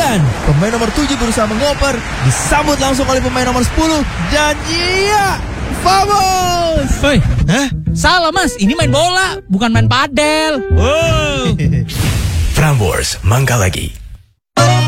Dan pemain nomor 7 berusaha mengoper, disambut langsung oleh pemain nomor 10. Dan iya, vamos! Hei, salah mas, ini main bola, bukan main padel. Wow. Prambors, Mangga Lagi.